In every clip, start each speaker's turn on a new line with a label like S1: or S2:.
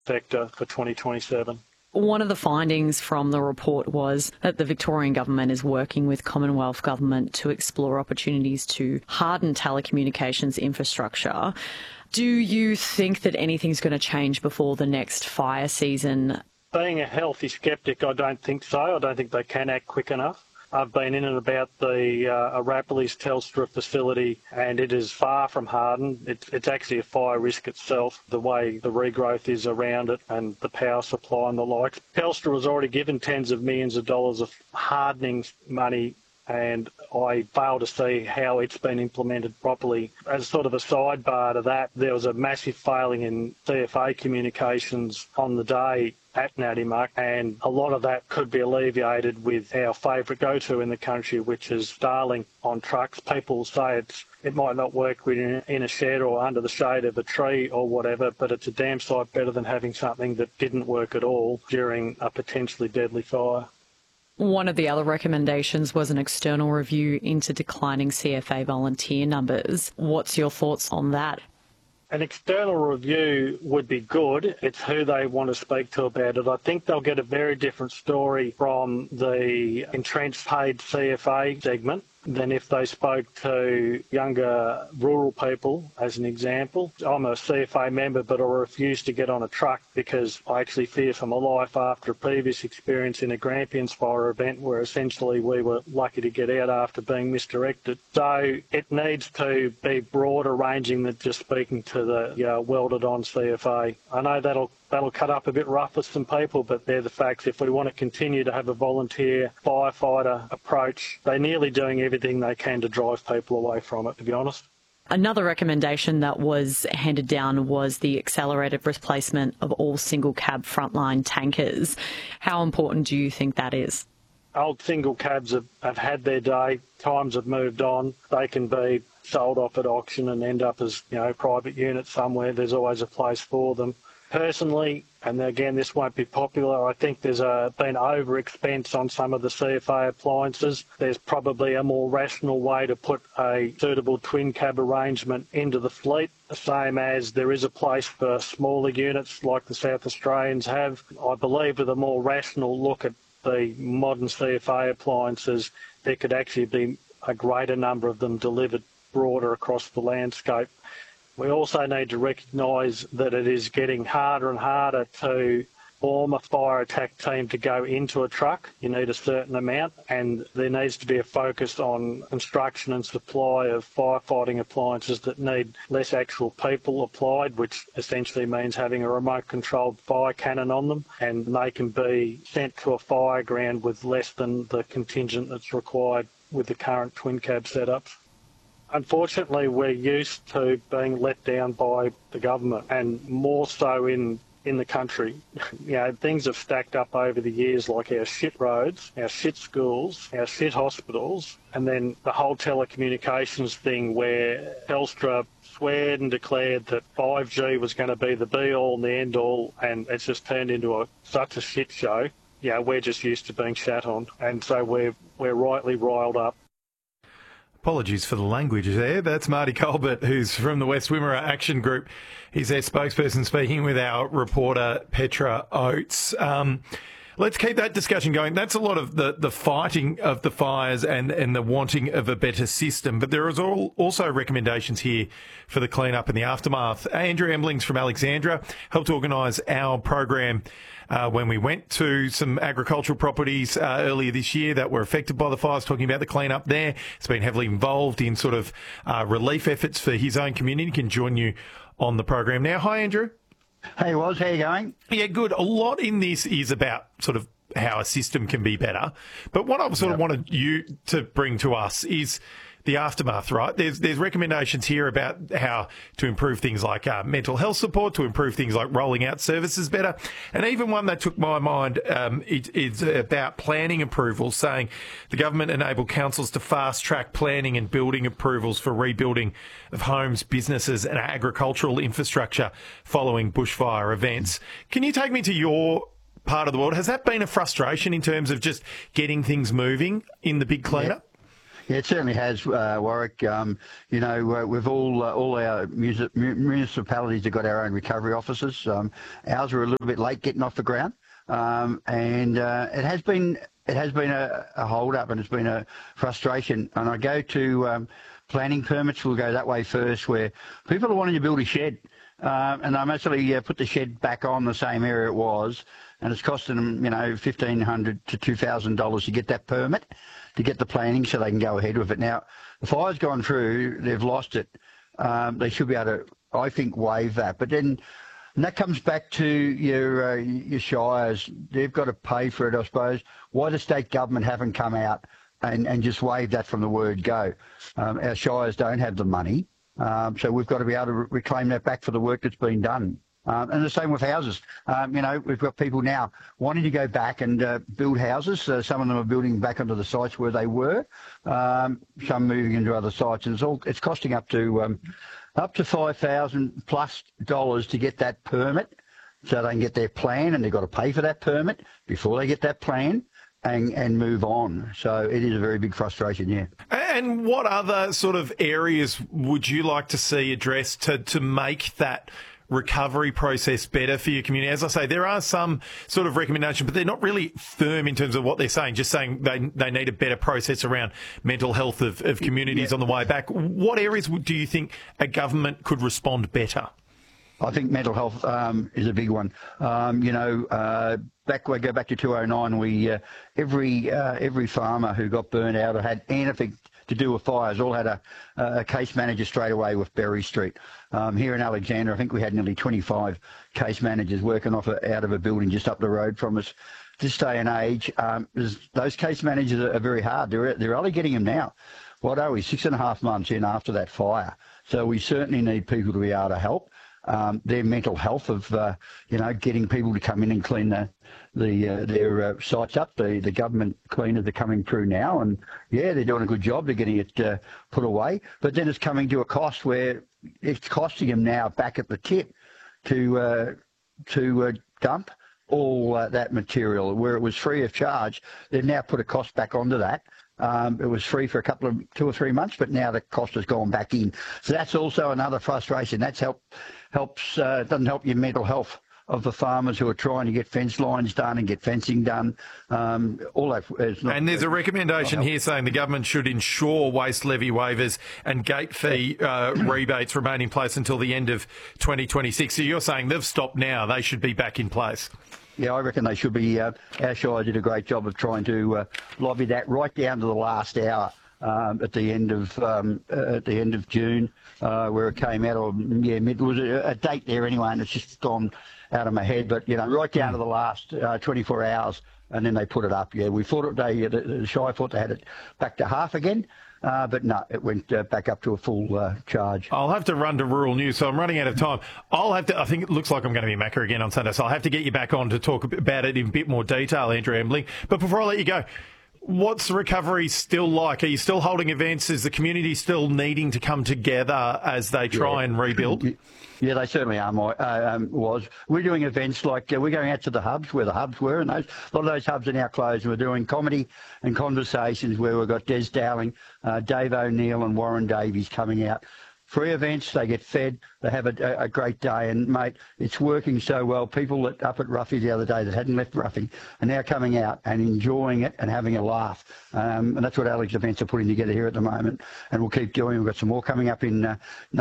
S1: sector for 2027.
S2: One of the findings from the report was that the Victorian government is working with Commonwealth government to explore opportunities to harden telecommunications infrastructure. Do you think that anything's going to change before the next fire season?
S1: Being a healthy sceptic, I don't think so. I don't think they can act quick enough. I've been in and about the Arapiles Telstra facility, and it is far from hardened. It's actually a fire risk itself, the way the regrowth is around it and the power supply and the like. Telstra was already given tens of millions of dollars of hardening money, and I fail to see how it's been implemented properly. As sort of a sidebar to that, there was a massive failing in CFA communications on the day at Nadimak, and a lot of that could be alleviated with our favourite go-to in the country, which is Starlink on trucks. People say it might not work in a shed or under the shade of a tree or whatever, but it's a damn sight better than having something that didn't work at all during a potentially deadly fire.
S2: One of the other recommendations was an external review into declining CFA volunteer numbers. What's your thoughts on that?
S1: An external review would be good. It's who they want to speak to about it. I think they'll get a very different story from the entrenched paid CFA segment than if they spoke to younger rural people, as an example. I'm a CFA member, but I refuse to get on a truck because I actually fear for my life after a previous experience in a Grampians fire event where essentially we were lucky to get out after being misdirected. So it needs to be broader ranging than just speaking to the welded-on CFA. I know that'll cut up a bit rough with some people, but they're the facts. If we want to continue to have a volunteer firefighter approach, they're nearly doing everything they can to drive people away from it, to be honest.
S2: Another recommendation that was handed down was the accelerated replacement of all single cab frontline tankers. How important do you think that is?
S1: Old single cabs have had their day. Times have moved on. They can be sold off at auction and end up as private units somewhere. There's always a place for them. Personally, and again, this won't be popular, I think there's been over-expense on some of the CFA appliances. There's probably a more rational way to put a suitable twin cab arrangement into the fleet, the same as there is a place for smaller units like the South Australians have. I believe with a more rational look at the modern CFA appliances, there could actually be a greater number of them delivered broader across the landscape. We also need to recognise that it is getting harder and harder to form a fire attack team to go into a truck. You need a certain amount, and there needs to be a focus on construction and supply of firefighting appliances that need less actual people applied, which essentially means having a remote-controlled fire cannon on them, and they can be sent to a fire ground with less than the contingent that's required with the current twin cab setups. Unfortunately, we're used to being let down by the government, and more so in the country. Things have stacked up over the years, like our shit roads, our shit schools, our shit hospitals, and then the whole telecommunications thing where Telstra sweared and declared that 5G was going to be the be-all and the end-all, and it's just turned into such a shit show. We're just used to being shat on, and so we're rightly riled up.
S3: Apologies for the language there. That's Marty Colbert, who's from the West Wimmera Action Group. He's their spokesperson, speaking with our reporter, Petra Oates. Let's keep that discussion going. That's a lot of the fighting of the fires and the wanting of a better system. But there is also recommendations here for the clean-up and the aftermath. Andrew Emblings from Alexandra helped organise our program when we went to some agricultural properties earlier this year that were affected by the fires, talking about the clean-up there. He's been heavily involved in sort of relief efforts for his own community. He can join you on the program now. Hi, Andrew.
S4: Hey, Woz, how you going?
S3: Yeah, good. A lot in this is about sort of how a system can be better. But what I sort of wanted you to bring to us is the aftermath, right? There's recommendations here about how to improve things like mental health support, to improve things like rolling out services better. And even one that took my mind is about planning approvals, saying the government enabled councils to fast-track planning and building approvals for rebuilding of homes, businesses and agricultural infrastructure following bushfire events. Can you take me to your part of the world? Has that been a frustration in terms of just getting things moving in the big cleanup?
S4: Yeah, it certainly has, Warwick. We've all our municipalities have got our own recovery officers. Ours were a little bit late getting off the ground, and it has been a hold up, and it's been a frustration. And I go to planning permits. Will go that way first, where people are wanting to build a shed, and they actually put the shed back on the same area it was, and it's costing them, $1,500 to $2,000 to get that permit, to get the planning so they can go ahead with it. Now, the fire's gone through, they've lost it. They should be able to, I think, waive that. But then, and that comes back to your shires. They've got to pay for it, I suppose. Why the state government haven't come out and just waived that from the word go? Our shires don't have the money, so we've got to be able to reclaim that back for the work that's been done. And the same with houses. We've got people now wanting to go back and build houses. Some of them are building back onto the sites where they were. Some moving into other sites, and it's costing up to $5,000+ to get that permit, so they can get their plan, and they've got to pay for that permit before they get that plan and move on. So it is a very big frustration, yeah.
S3: And what other sort of areas would you like to see addressed to make that recovery process better for your community? As I say, there are some sort of recommendations, but they're not really firm in terms of what they're saying, just saying they need a better process around mental health of communities on the way back. What areas do you think a government could respond better?
S4: I think mental health is a big one. We go back to 2009. We every farmer who got burned out or had anything to do with fires all had a case manager straight away with Berry Street. Here in Alexandra, I think we had nearly 25 case managers working out of a building just up the road from us. This day and age, those case managers are very hard. They're only getting them now. What are we, 6.5 months in after that fire? So we certainly need people to be able to help. Their mental health of, getting people to come in and clean their sites up. The government cleaners are coming through now, and yeah, they're doing a good job. They're getting it put away, but then it's coming to a cost where it's costing them now back at the tip to dump all that material. Where it was free of charge, they've now put a cost back onto that. It was free for 2 or 3 months, but now the cost has gone back in. So that's also another frustration. Doesn't help your mental health of the farmers who are trying to get fence lines done and get fencing done. All that is not.
S3: And there's a recommendation here saying the government should ensure waste levy waivers and gate fee rebates remain in place until the end of 2026. So you're saying they've stopped now; they should be back in place.
S4: Yeah, I reckon they should be. Our Shire did a great job of trying to lobby that right down to the last hour at the end of June, where it came out. Or it was a date there anyway, and it's just gone out of my head. But right down to the last 24 hours, and then they put it up. Yeah, we thought the Shire thought they had it back to half again. But no, it went back up to a full charge.
S3: I'll have to run to rural news, so I'm running out of time. I think it looks like I'm going to be Macca again on Sunday, so I'll have to get you back on to talk about it in a bit more detail, Andrew Embling. But before I let you go, what's the recovery still like? Are you still holding events? Is the community still needing to come together as they try and rebuild?
S4: Yeah, they certainly are. We're doing events like we're going out to the hubs where the hubs were, and a lot of those hubs are now closed. We're doing comedy and conversations where we've got Des Dowling, Dave O'Neill and Warren Davies coming out. Free events, they get fed, they have a great day, and mate, it's working so well. People up at Ruffy the other day that hadn't left Ruffy are now coming out and enjoying it and having a laugh. And that's what Alex Events are putting together here at the moment, and we'll keep doing. We've got some more coming up in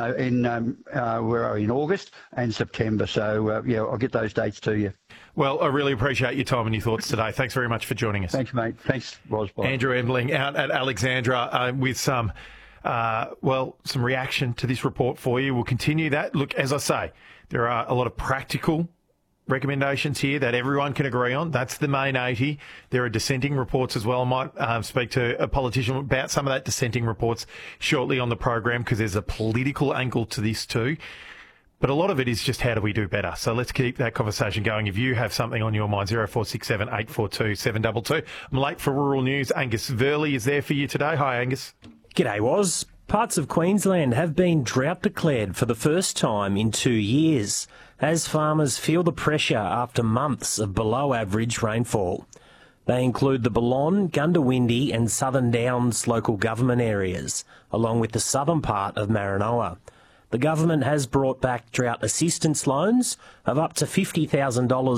S4: August and September. So I'll get those dates to you.
S3: Well, I really appreciate your time and your thoughts today. Thanks very much for joining us.
S4: Thanks, mate. Thanks, Roz. Bye.
S3: Andrew Embling out at Alexandra with some reaction to this report for you. We'll continue that. Look, as I say, there are a lot of practical recommendations here that everyone can agree on. That's the main 80. There are dissenting reports as well. I might speak to a politician about some of that dissenting reports shortly on the program, because there's a political angle to this too. But a lot of it is just how do we do better? So let's keep that conversation going. If you have something on your mind, 0467 842 722. I'm late for rural news. Angus Verley is there for you today. Hi, Angus.
S5: G'day, Woz. Parts of Queensland have been drought declared for the first time in 2 years, as farmers feel the pressure after months of below average rainfall. They include the Balonne, Goondiwindi and Southern Downs local government areas, along with the southern part of Maranoa. The government has brought back drought assistance loans of up to $50,000